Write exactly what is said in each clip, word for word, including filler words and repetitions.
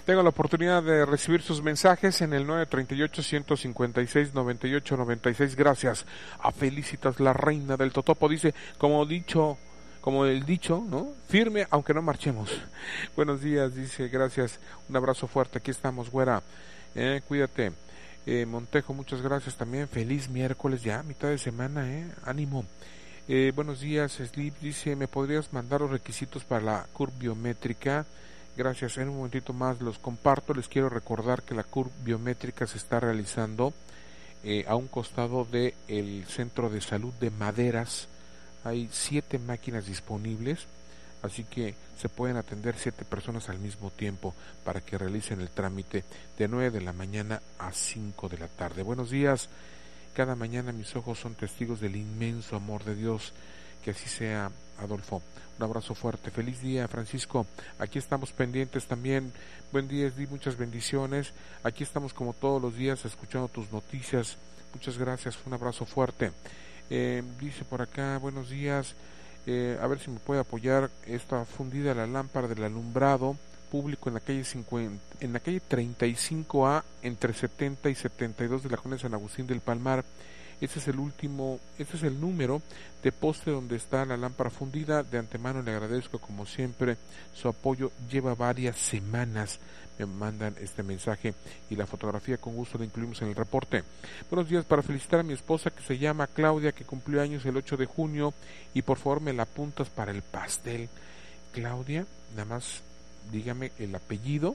Tengo la oportunidad de recibir sus mensajes en el nueve treinta y ocho, ciento cincuenta y seis, noventa y ocho, noventa y seis. Gracias a Felicitas, la reina del Totopo. Dice, como dicho, como el dicho, ¿no? Firme aunque no marchemos. Buenos días, dice, gracias. Un abrazo fuerte. Aquí estamos, güera. Eh, cuídate. Eh, Montejo, muchas gracias también. Feliz miércoles ya, mitad de semana, ¿eh? Ánimo. Eh, buenos días, Sleep. Dice, ¿me podrías mandar los requisitos para la curva biométrica? Gracias, en un momentito más los comparto. Les quiero recordar que la curva biométrica se está realizando eh, a un costado del Centro de Salud de Maderas. Hay siete máquinas disponibles, así que se pueden atender siete personas al mismo tiempo para que realicen el trámite de nueve de la mañana a cinco de la tarde. Buenos días. Cada mañana mis ojos son testigos del inmenso amor de Dios. Que así sea, Adolfo. Un abrazo fuerte. Feliz día, Francisco. Aquí estamos pendientes también. Buen día, Esdi, muchas bendiciones. Aquí estamos como todos los días escuchando tus noticias. Muchas gracias. Un abrazo fuerte. Eh, dice por acá, buenos días. Eh, a ver si me puede apoyar. Está fundida la lámpara del alumbrado público en la calle cincuenta, en la calle treinta y cinco A, entre setenta y setenta y dos de la colonia San Agustín del Palmar. Este es el último, este es el número de poste donde está la lámpara fundida. De antemano le agradezco como siempre su apoyo. Lleva varias semanas, me mandan este mensaje y la fotografía con gusto la incluimos en el reporte. Buenos días, para felicitar a mi esposa que se llama Claudia, que cumplió años el ocho de junio, y por favor me la apuntas para el pastel. Claudia, nada más dígame el apellido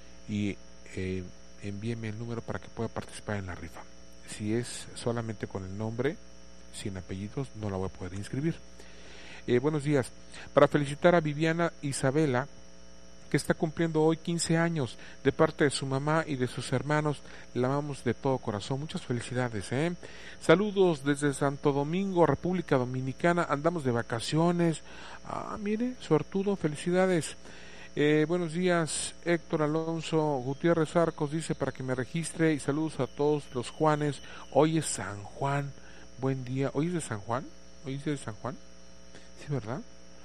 y eh, envíeme el número para que pueda participar en la rifa. Si es solamente con el nombre, sin apellidos, no la voy a poder inscribir. Eh, buenos días. Para felicitar a Viviana Isabela, que está cumpliendo hoy quince años, de parte de su mamá y de sus hermanos. La amamos de todo corazón. Muchas felicidades, ¿eh? Saludos desde Santo Domingo, República Dominicana. Andamos de vacaciones. Ah, mire, suertudo, felicidades. Eh, buenos días, Héctor Alonso Gutiérrez Arcos dice para que me registre, y saludos a todos los Juanes. Hoy es San Juan, buen día. ¿Hoy es de San Juan? ¿Hoy es de San Juan? Sí, ¿verdad?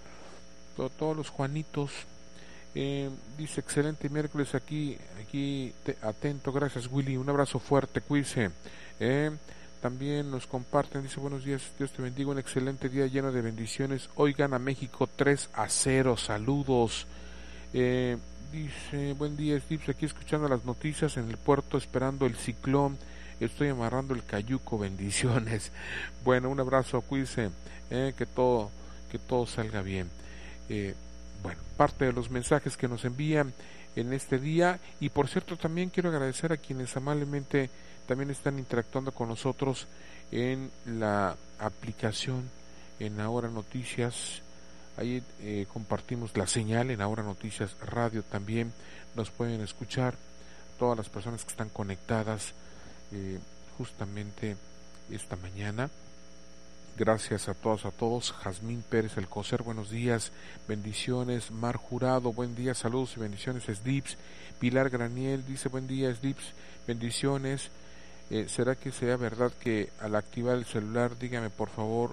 Todo, todos los Juanitos. Eh, dice excelente miércoles aquí, aquí te, atento, gracias Willy, un abrazo fuerte, cuídense. Eh, también nos comparten, dice buenos días, Dios te bendiga, un excelente día lleno de bendiciones. Hoy gana México tres a cero, saludos. Eh, dice, buen día Steve, aquí escuchando las noticias en el puerto, esperando el ciclón, estoy amarrando el cayuco, bendiciones. Bueno, un abrazo, cuídense, eh, que todo, que todo salga bien. Eh, bueno, parte de los mensajes que nos envían en este día, y por cierto también quiero agradecer a quienes amablemente también están interactuando con nosotros en la aplicación en Ahora Noticias. Ahí eh, compartimos la señal en Ahora Noticias Radio, también nos pueden escuchar todas las personas que están conectadas eh, justamente esta mañana. Gracias a todos, a todos. Jazmín Pérez Alcocer, buenos días, bendiciones. Mar Jurado, buen día, saludos y bendiciones. Slips. Pilar Graniel dice buen día, Slips, bendiciones. Eh, ¿Será que sea verdad que al activar el celular, dígame por favor,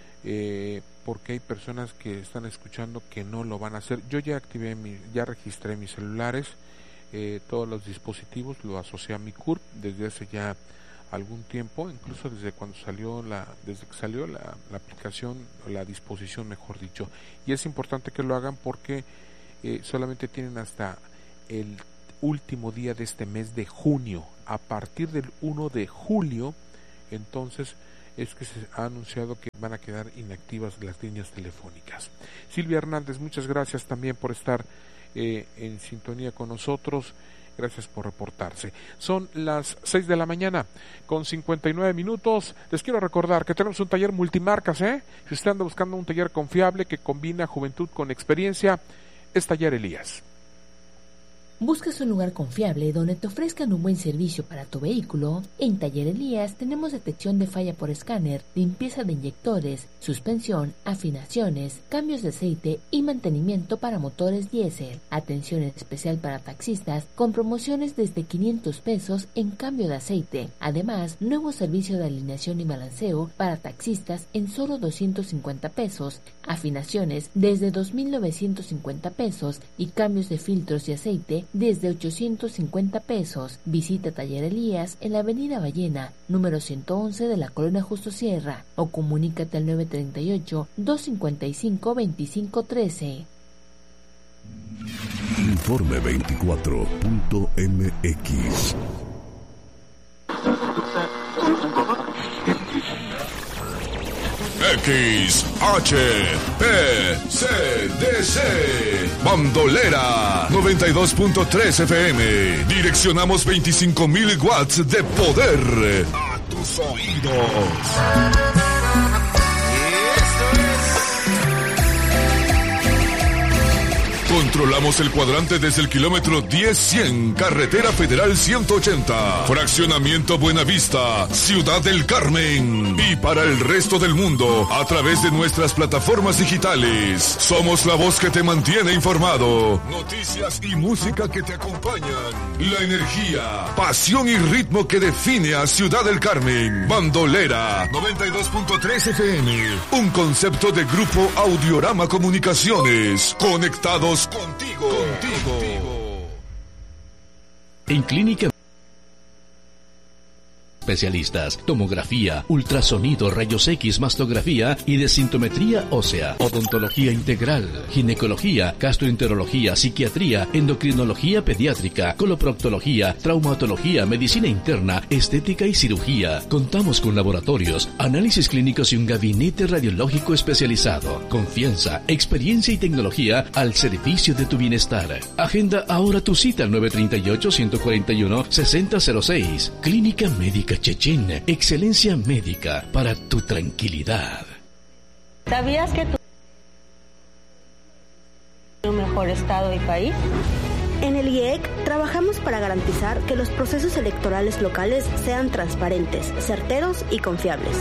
eh, porque hay personas que están escuchando que no lo van a hacer? Yo ya activé, mi, ya registré mis celulares, eh, todos los dispositivos, lo asocié a mi C U R P desde hace ya algún tiempo, incluso desde cuando salió la, desde que salió la, la aplicación, la disposición mejor dicho, y es importante que lo hagan porque eh, solamente tienen hasta el último día de este mes de junio. A partir del primero de julio, entonces es que se ha anunciado que van a quedar inactivas las líneas telefónicas. Silvia Hernández, muchas gracias también por estar eh, en sintonía con nosotros. Gracias por reportarse. Son las seis de la mañana con cincuenta y nueve minutos. Les quiero recordar que tenemos un taller multimarcas, ¿eh? Si usted anda buscando un taller confiable que combina juventud con experiencia, es Taller Elías. ¿Buscas un lugar confiable donde te ofrezcan un buen servicio para tu vehículo? En Taller Elías tenemos detección de falla por escáner, limpieza de inyectores, suspensión, afinaciones, cambios de aceite y mantenimiento para motores diésel. Atención especial para taxistas con promociones desde quinientos pesos en cambio de aceite. Además, nuevo servicio de alineación y balanceo para taxistas en solo doscientos cincuenta pesos, afinaciones desde dos mil novecientos cincuenta pesos y cambios de filtros y aceite desde ochocientos cincuenta pesos. Visita Taller Elías en la avenida Ballena, número ciento once de la Colonia Justo Sierra, o comunícate al nueve treinta y ocho, doscientos cincuenta y cinco, veinticinco trece. Informe veinticuatro punto m x. X H P C D C Bandolera noventa y dos punto tres F M. Direccionamos veinticinco mil watts de poder a tus oídos. Controlamos el cuadrante desde el kilómetro diez cien, Carretera Federal ciento ochenta, Fraccionamiento Buenavista, Ciudad del Carmen. Y para el resto del mundo, a través de nuestras plataformas digitales. Somos la voz que te mantiene informado. Noticias y música que te acompañan. La energía, pasión y ritmo que define a Ciudad del Carmen. Bandolera noventa y dos punto tres F M. Un concepto de Grupo Audiorama Comunicaciones. Conectados contigo, contigo. En Clínica Especialistas, tomografía, ultrasonido, rayos X, mastografía y desintometría ósea, odontología integral, ginecología, gastroenterología, psiquiatría, endocrinología pediátrica, coloproctología, traumatología, medicina interna, estética y cirugía. Contamos con laboratorios, análisis clínicos y un gabinete radiológico especializado. Confianza, experiencia y tecnología al servicio de tu bienestar. Agenda ahora tu cita al nueve treinta y ocho, ciento cuarenta y uno, sesenta cero seis. Clínica Médica Chechén, excelencia médica para tu tranquilidad. ¿Sabías que tu un mejor estado y país? En el I E C trabajamos para garantizar que los procesos electorales locales sean transparentes, certeros y confiables.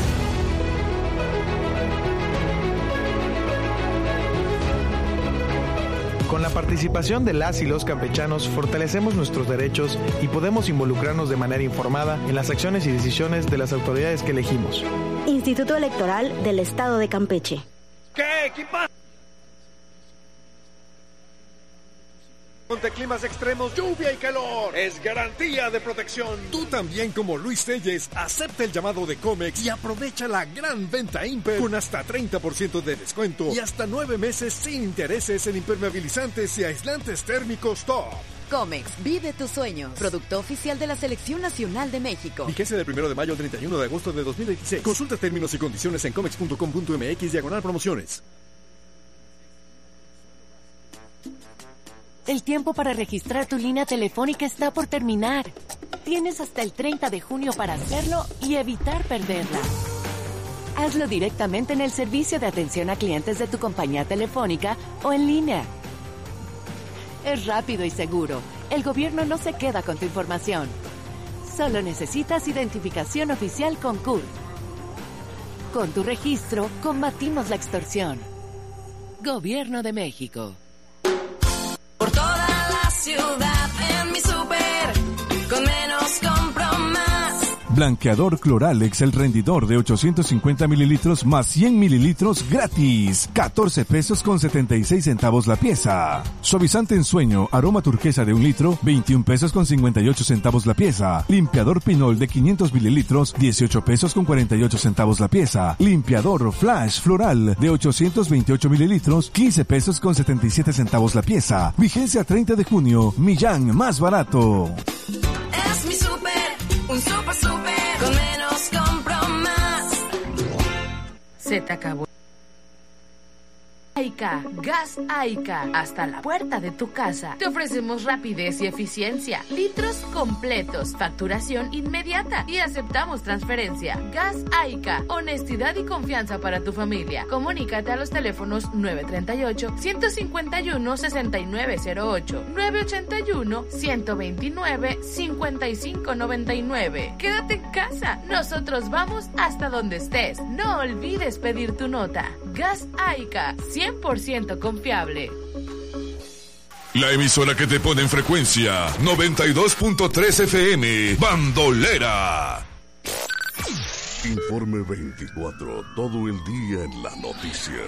Con la participación de las y los campechanos fortalecemos nuestros derechos y podemos involucrarnos de manera informada en las acciones y decisiones de las autoridades que elegimos. Instituto Electoral del Estado de Campeche. ¿Qué equipa? Ante climas extremos, lluvia y calor, es garantía de protección. Tú también, como Luis Telles, acepta el llamado de Comex y aprovecha la gran venta Imper con hasta treinta por ciento de descuento y hasta nueve meses sin intereses en impermeabilizantes y aislantes térmicos top. Comex, vive tus sueños. Producto oficial de la Selección Nacional de México. Vigencia del primero de mayo al treinta y uno de agosto de dos mil veintiséis. Consulta términos y condiciones en comex punto com punto m x diagonal promociones. El tiempo para registrar tu línea telefónica está por terminar. Tienes hasta el treinta de junio para hacerlo y evitar perderla. Hazlo directamente en el servicio de atención a clientes de tu compañía telefónica o en línea. Es rápido y seguro. El gobierno no se queda con tu información. Solo necesitas identificación oficial con C U R. Con tu registro, combatimos la extorsión. Gobierno de México. Por toda la ciudad en mi súper, con menos compro más. Blanqueador Cloralex, el rendidor de ochocientos cincuenta mililitros más cien mililitros gratis. catorce pesos con setenta y seis centavos la pieza. Suavizante en sueño, aroma turquesa de un litro, veintiún pesos con cincuenta y ocho centavos la pieza. Limpiador Pinol de quinientos mililitros, dieciocho pesos con cuarenta y ocho centavos la pieza. Limpiador Flash Floral de ochocientos veintiocho mililitros, quince pesos con setenta y siete centavos la pieza. Vigencia treinta de junio. Millán, más barato. Es mi súper, un súper súper, con menos compro más. Se te acabó. Aica, Gas Aica, hasta la puerta de tu casa. Te ofrecemos rapidez y eficiencia, litros completos, facturación inmediata y aceptamos transferencia. Gas Aica, honestidad y confianza para tu familia. Comunícate a los teléfonos nueve treinta y ocho, ciento cincuenta y uno, sesenta y nueve cero ocho, nueve ochenta y uno, ciento veintinueve, cincuenta y cinco noventa y nueve. Quédate en casa, nosotros vamos hasta donde estés. No olvides pedir tu nota. Gas Aica, cien por ciento confiable. La emisora que te pone en frecuencia noventa y dos punto tres F M, Bandolera. Informe veinticuatro, todo el día en la noticia.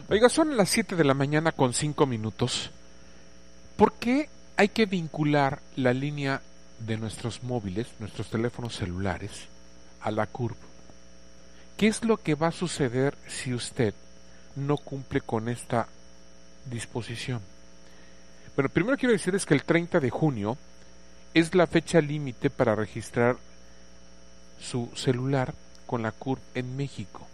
Oiga, son las siete de la mañana con cinco minutos. ¿Por qué hay que vincular la línea de nuestros móviles, nuestros teléfonos celulares, a la C U R B? ¿Qué es lo que va a suceder si usted no cumple con esta disposición? Bueno, primero quiero decirles que el treinta de junio es la fecha límite para registrar su celular con la C U R B en México.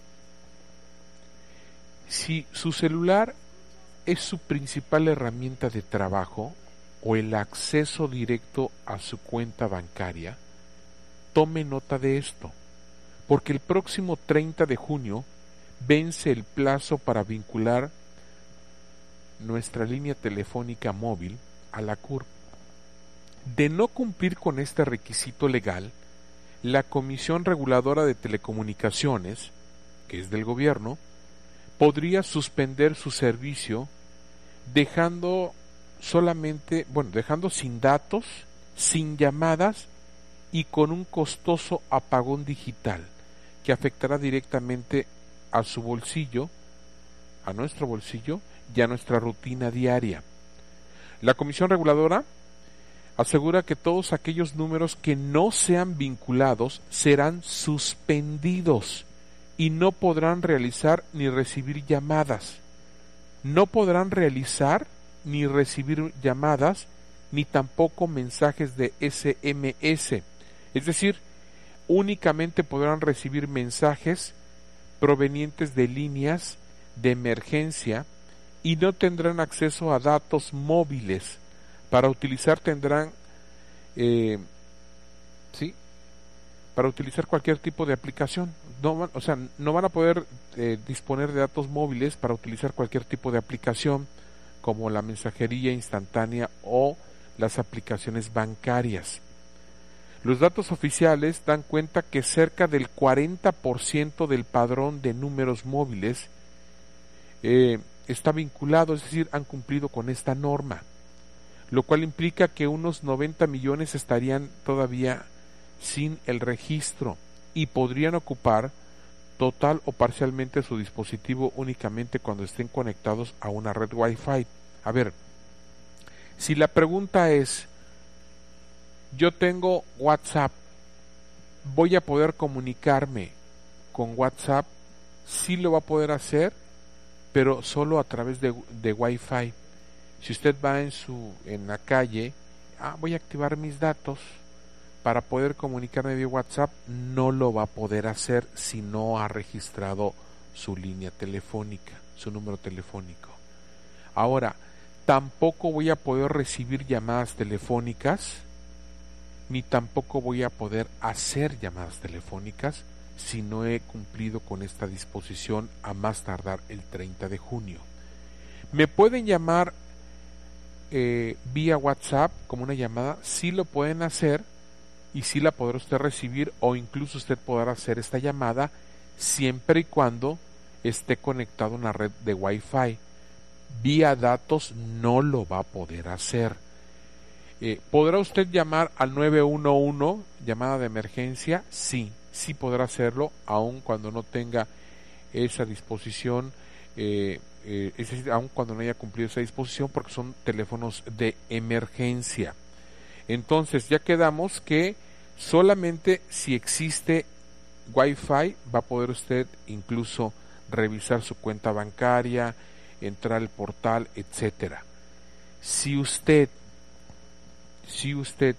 Si su celular es su principal herramienta de trabajo o el acceso directo a su cuenta bancaria, tome nota de esto, porque el próximo treinta de junio vence el plazo para vincular nuestra línea telefónica móvil a la C U R B. De no cumplir con este requisito legal, la Comisión Reguladora de Telecomunicaciones, que es del gobierno, podría suspender su servicio dejando solamente, bueno, dejando sin datos, sin llamadas y con un costoso apagón digital que afectará directamente a su bolsillo, a nuestro bolsillo y a nuestra rutina diaria. La Comisión Reguladora asegura que todos aquellos números que no sean vinculados serán suspendidos y no podrán realizar ni recibir llamadas. No podrán realizar ni recibir llamadas, ni tampoco mensajes de ese eme ese. Es decir, únicamente podrán recibir mensajes provenientes de líneas de emergencia y no tendrán acceso a datos móviles. Para utilizar tendrán, eh, sí, para utilizar cualquier tipo de aplicación. No van, o sea, no van a poder eh, disponer de datos móviles para utilizar cualquier tipo de aplicación, como la mensajería instantánea o las aplicaciones bancarias. Los datos oficiales dan cuenta que cerca del cuarenta por ciento del padrón de números móviles eh, está vinculado, es decir, han cumplido con esta norma, lo cual implica que unos noventa millones estarían todavía sin el registro y podrían ocupar total o parcialmente su dispositivo únicamente cuando estén conectados a una red Wi-Fi. A ver, si la pregunta es, yo tengo WhatsApp, ¿voy a poder comunicarme con WhatsApp? Sí lo va a poder hacer, pero solo a través de, de Wi-Fi. Si usted va en su en la calle, ah, voy a activar mis datos para poder comunicarme vía WhatsApp, no lo va a poder hacer si no ha registrado su línea telefónica, su número telefónico. Ahora, tampoco voy a poder recibir llamadas telefónicas, ni tampoco voy a poder hacer llamadas telefónicas si no he cumplido con esta disposición a más tardar el treinta de junio. Me pueden llamar eh, vía WhatsApp como una llamada, sí lo pueden hacer y sí la podrá usted recibir, o incluso usted podrá hacer esta llamada siempre y cuando esté conectado a una red de Wi-Fi. Vía datos no lo va a poder hacer. Eh, ¿Podrá usted llamar al nueve uno uno, llamada de emergencia? Sí, sí podrá hacerlo, aun cuando no tenga esa disposición, eh, eh, es decir, aun cuando no haya cumplido esa disposición, porque son teléfonos de emergencia. Entonces ya quedamos que solamente si existe Wi-Fi va a poder usted incluso revisar su cuenta bancaria, entrar al portal, etcétera. Si usted si usted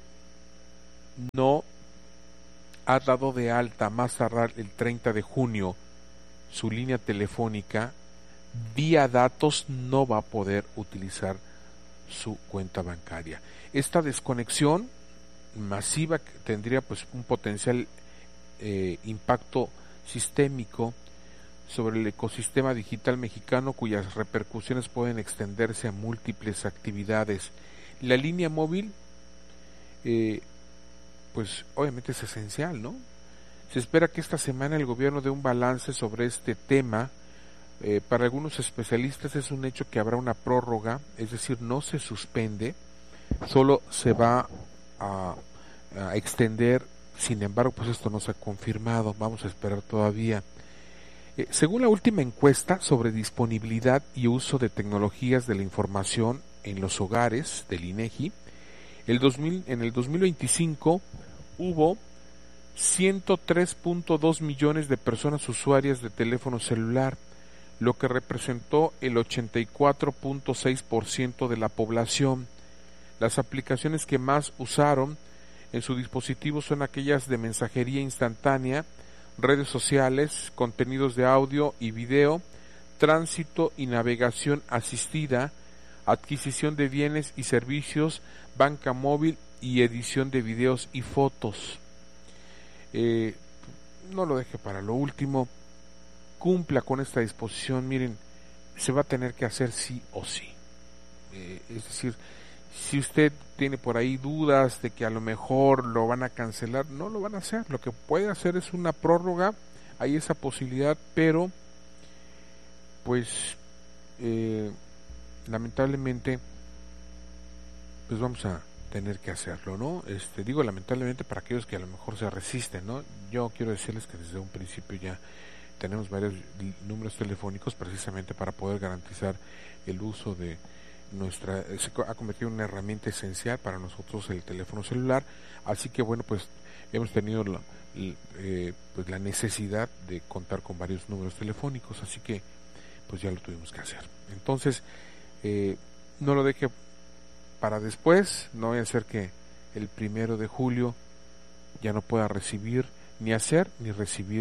no ha dado de alta más tardar el treinta de junio su línea telefónica, vía datos no va a poder utilizar su cuenta bancaria. Esta desconexión masiva tendría pues un potencial eh, impacto sistémico sobre el ecosistema digital mexicano, cuyas repercusiones pueden extenderse a múltiples actividades. La línea móvil eh, pues obviamente es esencial, ¿no? Se espera que esta semana el gobierno dé un balance sobre este tema. Eh, para algunos especialistas es un hecho que habrá una prórroga, es decir, no se suspende, solo se va a, a extender. Sin embargo, pues esto no se ha confirmado, vamos a esperar todavía. Eh, según la última encuesta sobre disponibilidad y uso de tecnologías de la información en los hogares del INEGI, el dos mil, en el dos mil veinticinco hubo ciento tres punto dos millones de personas usuarias de teléfono celular, lo que representó el ochenta y cuatro punto seis por ciento de la población. Las aplicaciones que más usaron en su dispositivo son aquellas de mensajería instantánea, redes sociales, contenidos de audio y video, tránsito y navegación asistida, adquisición de bienes y servicios, banca móvil y edición de videos y fotos. Eh, no lo deje para lo último, cumpla con esta disposición. Miren, se va a tener que hacer sí o sí. Eh, es decir, si usted tiene por ahí dudas de que a lo mejor lo van a cancelar, no lo van a hacer. Lo que puede hacer es una prórroga, hay esa posibilidad, pero pues eh, lamentablemente pues vamos a tener que hacerlo, ¿no? Este, digo lamentablemente para aquellos que a lo mejor se resisten, ¿no? Yo quiero decirles que desde un principio ya tenemos varios números telefónicos precisamente para poder garantizar el uso de nuestra, se ha convertido en una herramienta esencial para nosotros el teléfono celular, así que bueno, pues hemos tenido la, eh, pues la necesidad de contar con varios números telefónicos, así que pues ya lo tuvimos que hacer. Entonces, eh, no lo deje para después, no vaya a ser que el primero de julio ya no pueda recibir, ni hacer, ni recibir